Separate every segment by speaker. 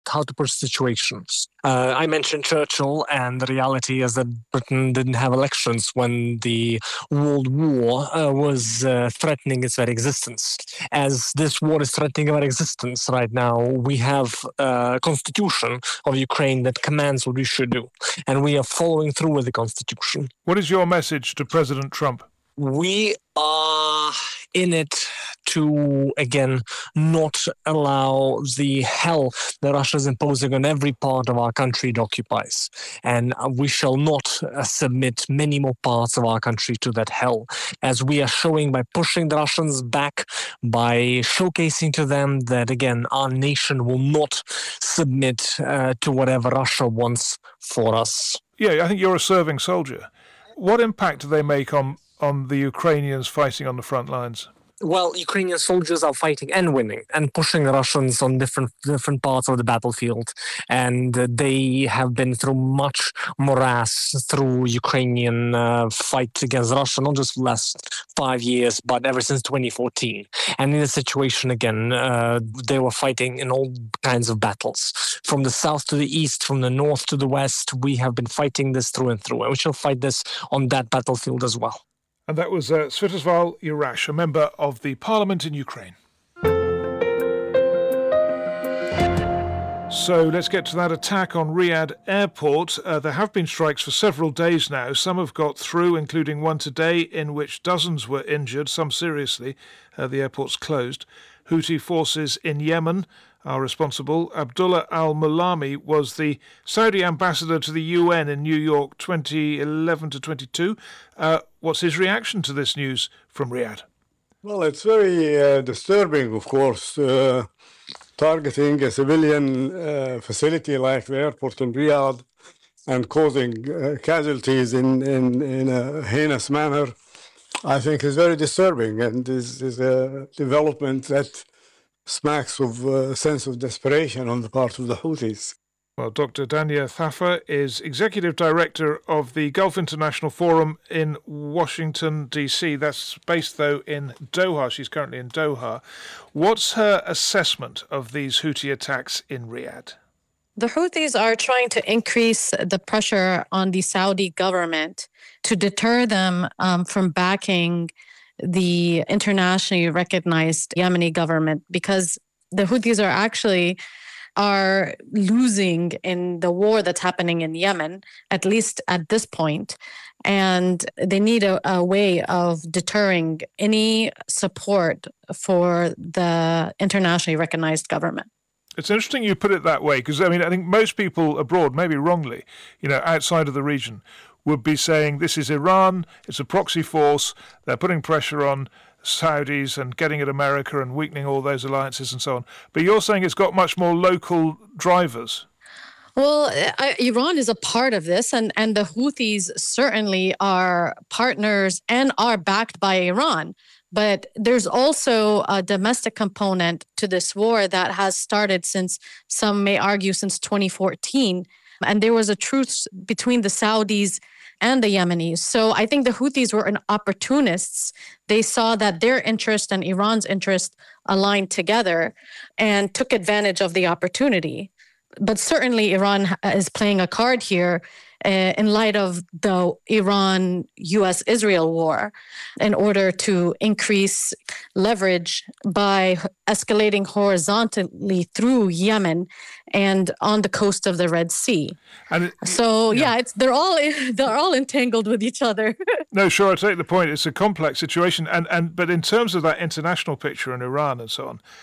Speaker 1: how to push the situation. I mentioned Churchill, and the reality is that Britain didn't have elections when the World War was threatening its very existence. As this war is threatening our existence right now, we have a constitution of Ukraine that commands what we should do, and we are following through with the constitution.
Speaker 2: What is your message to President Trump?
Speaker 1: We are in it to, again, not allow the hell that Russia is imposing on every part of our country it occupies. And we shall not submit many more parts of our country to that hell, as we are showing by pushing the Russians back, by showcasing to them that, again, our nation will not submit to whatever Russia wants for us.
Speaker 2: Yeah, I think you're a serving soldier. What impact do they make on the Ukrainians fighting on the front lines?
Speaker 1: Well, Ukrainian soldiers are fighting and winning and pushing the Russians on different parts of the battlefield. And they have been through much morass through Ukrainian fight against Russia, not just the last 5 years, but ever since 2014. And in this situation, again, they were fighting in all kinds of battles. From the south to the east, from the north to the west, we have been fighting this through and through. And we shall fight this on that battlefield as well.
Speaker 2: And that was Sviatoslav Yurash, a member of the parliament in Ukraine. So let's get to that attack on Riyadh airport. There have been strikes for several days now. Some have got through, including one today in which dozens were injured, some seriously. The airport's closed. Houthi forces in Yemen are responsible. Abdullah al-Mulami was the Saudi ambassador to the UN in New York 2011 to 22. What's his reaction to this news from Riyadh?
Speaker 3: Well, it's very disturbing, of course, targeting a civilian facility like the airport in Riyadh and causing casualties in a heinous manner. I think is very disturbing, and is a development that smacks of a sense of desperation on the part of the Houthis.
Speaker 2: Well, Dr. Dania Thafar is Executive Director of the Gulf International Forum in Washington, D.C. That's based, though, in Doha. She's currently in Doha. What's her assessment of these Houthi attacks in Riyadh?
Speaker 4: The Houthis are trying to increase the pressure on the Saudi government to deter them from backing the internationally recognized Yemeni government, because the Houthis are losing in the war that's happening in Yemen, at least at this point. And they need a way of deterring any support for the internationally recognized government.
Speaker 2: It's interesting you put it that way, because, I think most people abroad, maybe wrongly, outside of the region, would be saying this is Iran, it's a proxy force, they're putting pressure on Saudis and getting at America and weakening all those alliances and so on. But you're saying it's got much more local drivers.
Speaker 4: Well, Iran is a part of this, and the Houthis certainly are partners and are backed by Iran. But there's also a domestic component to this war that has started since, some may argue, since 2014. And there was a truce between the Saudis and the Yemenis. So I think the Houthis were opportunists. They saw that their interest and Iran's interest aligned together and took advantage of the opportunity. But certainly Iran is playing a card here in light of the Iran-US-Israel war in order to increase leverage by escalating horizontally through Yemen and on the coast of the Red Sea. They're all entangled with each other.
Speaker 2: No, sure, I take the point. It's a complex situation. But in terms of that international picture in Iran and so on,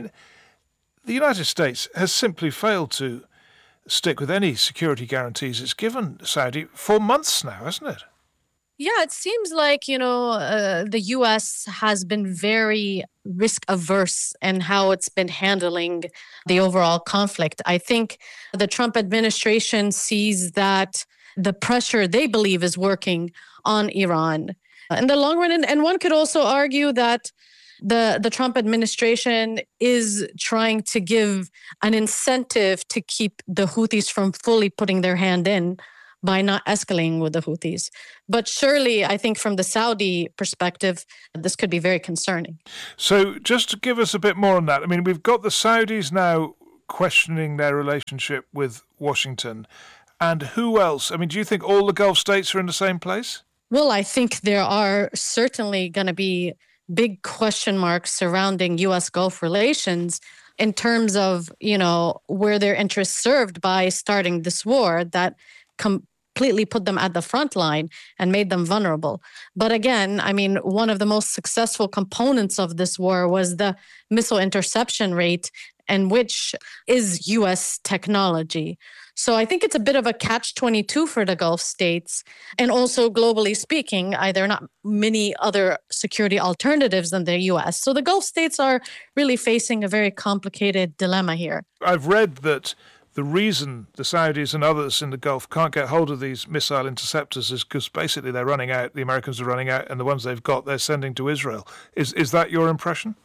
Speaker 2: the United States has simply failed to stick with any security guarantees it's given Saudi for months now, hasn't it?
Speaker 4: Yeah, it seems like, the U.S. has been very risk-averse in how it's been handling the overall conflict. I think the Trump administration sees that the pressure they believe is working on Iran in the long run. And one could also argue that the Trump administration is trying to give an incentive to keep the Houthis from fully putting their hand in by not escalating with the Houthis. But surely, I think from the Saudi perspective, this could be very concerning.
Speaker 2: So just to give us a bit more on that, we've got the Saudis now questioning their relationship with Washington. And who else? I mean, do you think all the Gulf states are in the same place?
Speaker 4: Well, I think there are certainly going to be big question marks surrounding U.S. Gulf relations in terms of, where their interests served by starting this war that completely put them at the front line and made them vulnerable. But again, I mean, one of the most successful components of this war was the missile interception rate, and which is U.S. technology. So I think it's a bit of a catch-22 for the Gulf states. And also globally speaking, there are not many other security alternatives than the U.S. So the Gulf states are really facing a very complicated dilemma here.
Speaker 2: I've read that the reason the Saudis and others in the Gulf can't get hold of these missile interceptors is because basically they're running out, the Americans are running out, and the ones they've got they're sending to Israel. Is that your impression?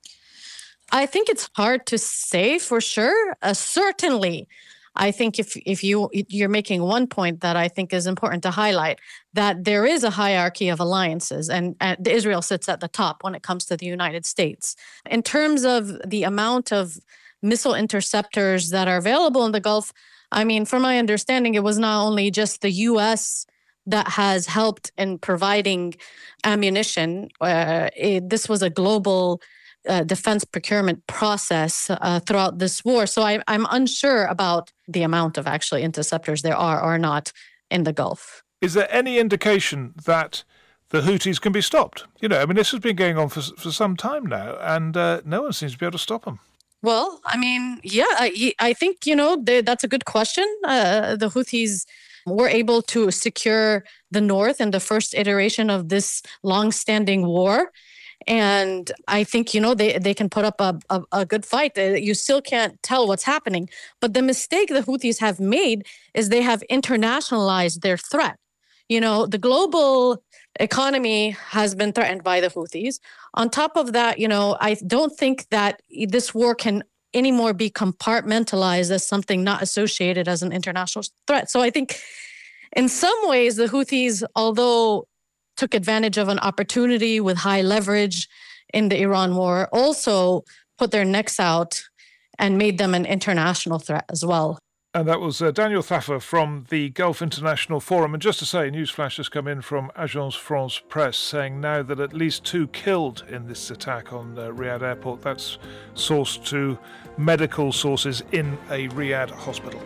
Speaker 4: I think it's hard to say for sure. Certainly, I think if you're making one point that I think is important to highlight, that there is a hierarchy of alliances, and Israel sits at the top when it comes to the United States. In terms of the amount of missile interceptors that are available in the Gulf, I mean, from my understanding, it was not only just the U.S. that has helped in providing ammunition. This was a global defense procurement process throughout this war. So I'm unsure about the amount of actually interceptors there are or not in the Gulf.
Speaker 2: Is there any indication that the Houthis can be stopped? I mean, this has been going on for some time now, and no one seems to be able to stop them.
Speaker 4: Well, I mean, yeah, I think, that's a good question. The Houthis were able to secure the north in the first iteration of this long-standing war. And I think, they can put up a good fight. You still can't tell what's happening. But the mistake the Houthis have made is they have internationalized their threat. The global economy has been threatened by the Houthis. On top of that, I don't think that this war can anymore be compartmentalized as something not associated as an international threat. So I think in some ways, the Houthis, although took advantage of an opportunity with high leverage in the Iran war, also put their necks out and made them an international threat as well.
Speaker 2: And that was Daniel Thaffer from the Gulf International Forum. And just to say, newsflash has come in from Agence France Presse saying now that at least 2 killed in this attack on Riyadh Airport. That's sourced to medical sources in a Riyadh hospital.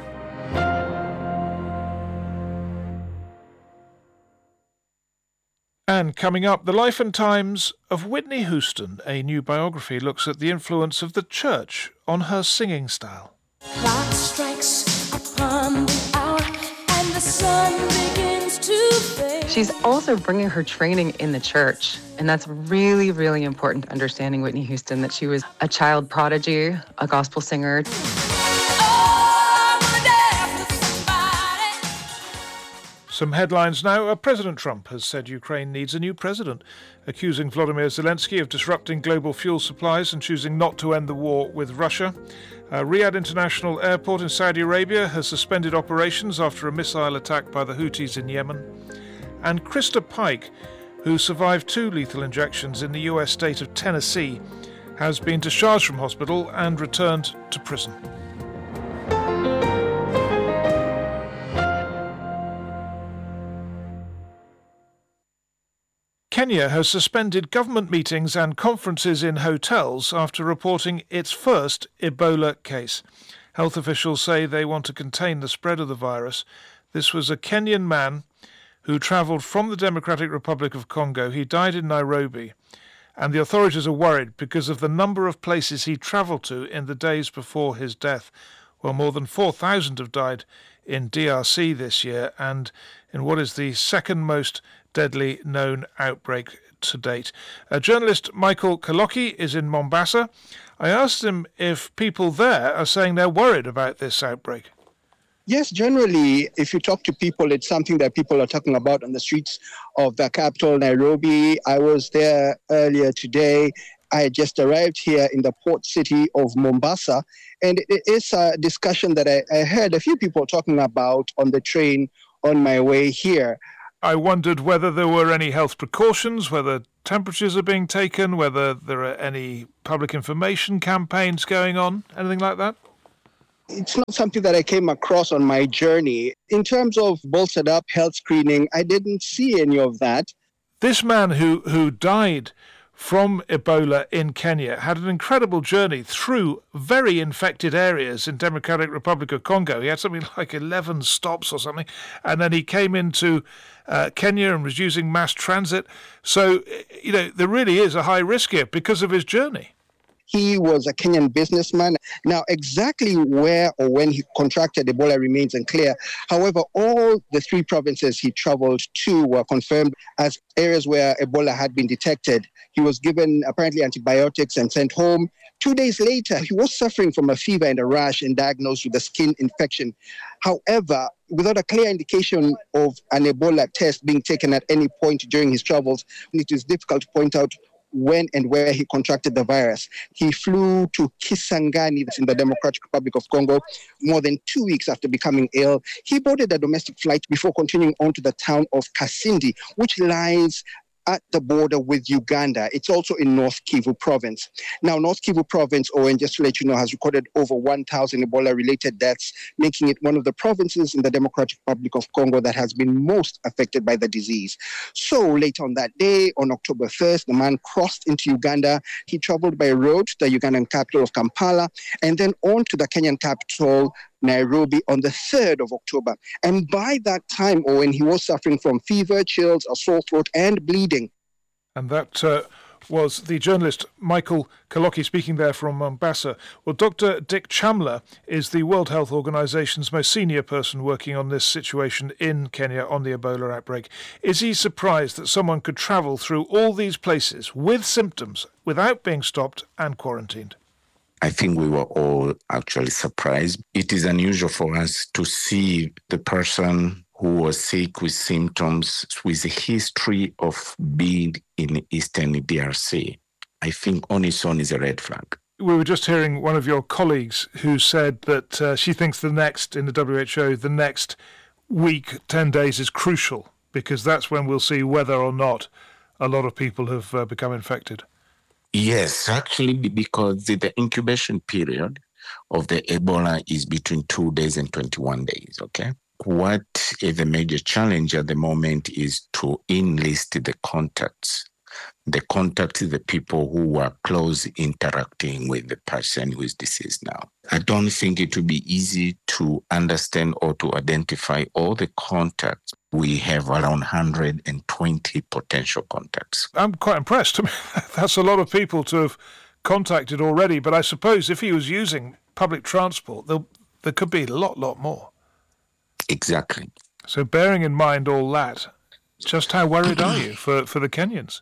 Speaker 2: And coming up, the life and times of Whitney Houston. A new biography looks at the influence of the church on her singing style.
Speaker 5: Clock strikes upon the hour and the sun begins to fade.
Speaker 6: She's also bringing her training in the church. And that's really, really important to understanding Whitney Houston, that she was a child prodigy, a gospel singer.
Speaker 2: Some headlines now. President Trump has said Ukraine needs a new president, accusing Volodymyr Zelensky of disrupting global fuel supplies and choosing not to end the war with Russia. Riyadh International Airport in Saudi Arabia has suspended operations after a missile attack by the Houthis in Yemen. And Krista Pike, who survived 2 lethal injections in the US state of Tennessee, has been discharged from hospital and returned to prison. Kenya has suspended government meetings and conferences in hotels after reporting its first Ebola case. Health officials say they want to contain the spread of the virus. This was a Kenyan man who travelled from the Democratic Republic of Congo. He died in Nairobi, and the authorities are worried because of the number of places he travelled to in the days before his death. Well, more than 4,000 have died in DRC this year, and in what is the second most deadly known outbreak to date. Journalist Michael Kaloki is in Mombasa. I asked him if people there are saying they're worried about this outbreak.
Speaker 7: Yes, generally, if you talk to people, it's something that people are talking about on the streets of the capital, Nairobi. I was there earlier today. I just arrived here in the port city of Mombasa, and it is a discussion that I heard a few people talking about on the train on my way here.
Speaker 2: I wondered whether there were any health precautions, whether temperatures are being taken, whether there are any public information campaigns going on, anything like that?
Speaker 7: It's not something that I came across on my journey. In terms of bolstered up health screening, I didn't see any of that.
Speaker 2: This man who died from Ebola in Kenya had an incredible journey through very infected areas in Democratic Republic of Congo. He had something like 11 stops or something, and then he came into Kenya and was using mass transit. So, there really is a high risk here because of his journey.
Speaker 7: He was a Kenyan businessman. Now, exactly where or when he contracted Ebola remains unclear. However, all the 3 provinces he traveled to were confirmed as areas where Ebola had been detected. He was given apparently antibiotics and sent home. 2 days later, he was suffering from a fever and a rash and diagnosed with a skin infection. However, without a clear indication of an Ebola test being taken at any point during his travels, it is difficult to point out when and where he contracted the virus. He flew to Kisangani, that's in the Democratic Republic of Congo, more than 2 weeks after becoming ill. He boarded a domestic flight before continuing on to the town of Kasindi, which lies at the border with Uganda. It's also in North Kivu province. Now, North Kivu province, Owen, just to let you know, has recorded over 1,000 Ebola-related deaths, making it one of the provinces in the Democratic Republic of Congo that has been most affected by the disease. So later on that day, on October 1st, the man crossed into Uganda. He traveled by road to the Ugandan capital of Kampala and then on to the Kenyan capital, Nairobi, on the 3rd of October. And by that time, Owen, he was suffering from fever, chills, a sore throat, and bleeding.
Speaker 2: And that was the journalist Michael Kaloki speaking there from Mombasa. Well, Dr. Dick Chamler is the World Health Organization's most senior person working on this situation in Kenya on the Ebola outbreak. Is he surprised that someone could travel through all these places with symptoms without being stopped and quarantined?
Speaker 8: I think we were all actually surprised. It is unusual for us to see the person who was sick with symptoms with a history of being in Eastern DRC. I think on its own is a red flag.
Speaker 2: We were just hearing one of your colleagues who said that she thinks in the WHO, the next week, 10 days is crucial because that's when we'll see whether or not a lot of people have become infected.
Speaker 8: Yes, actually, because the incubation period of the Ebola is between 2 days and 21 days, okay? What is the major challenge at the moment is to enlist the contacts. The contacts is the people who are close interacting with the person who is deceased now. I don't think it will be easy to understand or to identify all the contacts. We have around 120 potential contacts.
Speaker 2: I'm quite impressed. I mean, that's a lot of people to have contacted already, but I suppose if he was using public transport, there could be a lot more.
Speaker 8: Exactly.
Speaker 2: So bearing in mind all that, just how worried are you for the Kenyans?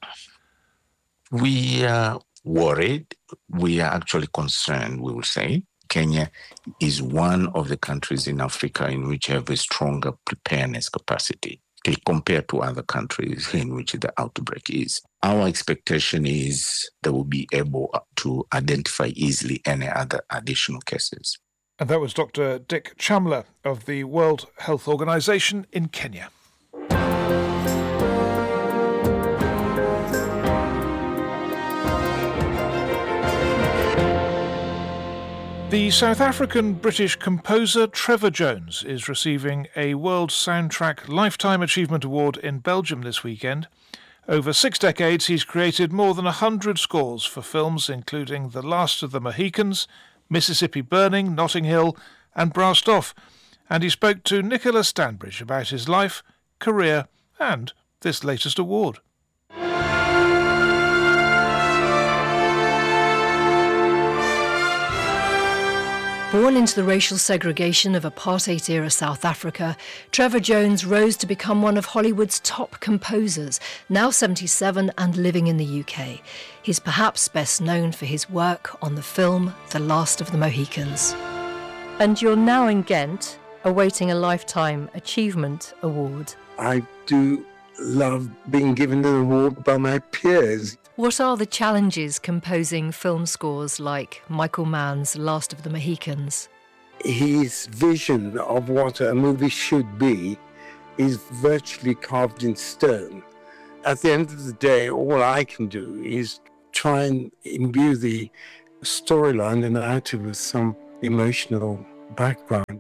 Speaker 8: We are worried. We are actually concerned, we will say. Kenya is one of the countries in Africa in which have a stronger preparedness capacity compared to other countries in which the outbreak is. Our expectation is they will be able to identify easily any other additional cases.
Speaker 2: And that was Dr. Dick Chamler of the World Health Organization in Kenya. The South African-British composer Trevor Jones is receiving a World Soundtrack Lifetime Achievement Award in Belgium this weekend. Over 6 decades, he's created more than 100 scores for films including The Last of the Mohicans, Mississippi Burning, Notting Hill and Brassed Off. And he spoke to Nicola Stanbridge about his life, career and this latest award.
Speaker 9: Born into the racial segregation of apartheid-era South Africa, Trevor Jones rose to become one of Hollywood's top composers, now 77 and living in the UK. He's perhaps best known for his work on the film The Last of the Mohicans.
Speaker 10: And you're now in Ghent, awaiting a Lifetime Achievement Award.
Speaker 11: I do love being given the award by my peers.
Speaker 10: What are the challenges composing film scores like Michael Mann's Last of the Mohicans?
Speaker 11: His vision of what a movie should be is virtually carved in stone. At the end of the day, all I can do is try and imbue the storyline and the narrative with some emotional background.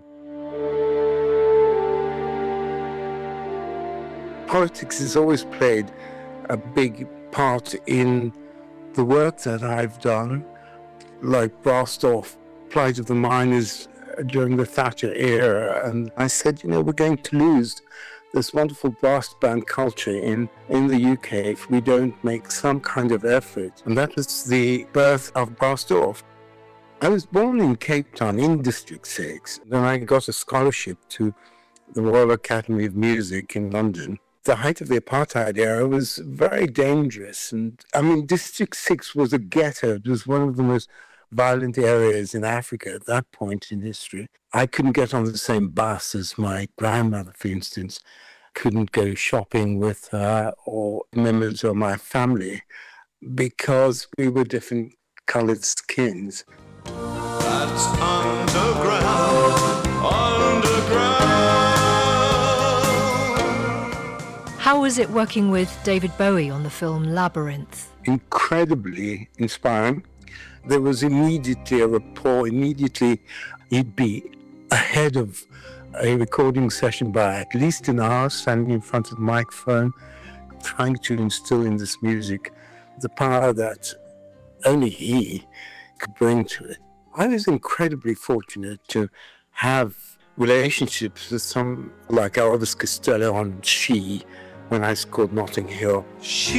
Speaker 11: Politics has always played a big part in the work that I've done, like Brastorff, Plight of the Miners during the Thatcher era. And I said, we're going to lose this wonderful brass band culture in the UK if we don't make some kind of effort. And that was the birth of Brastorff. I was born in Cape Town in District 6. Then I got a scholarship to the Royal Academy of Music in London. The height of the apartheid era was very dangerous. And District 6 was a ghetto. It was one of the most violent areas in Africa at that point in history. I couldn't get on the same bus as my grandmother, for instance. Couldn't go shopping with her or members of my family because we were different colored skins.
Speaker 12: That's underground, underground.
Speaker 9: How was it working with David Bowie on the film Labyrinth?
Speaker 11: Incredibly inspiring. There was immediately a rapport. Immediately, he'd be ahead of a recording session by at least an hour, standing in front of the microphone, trying to instill in this music the power that only he could bring to it. I was incredibly fortunate to have relationships with some like Elvis Costello on She when I scored Notting Hill.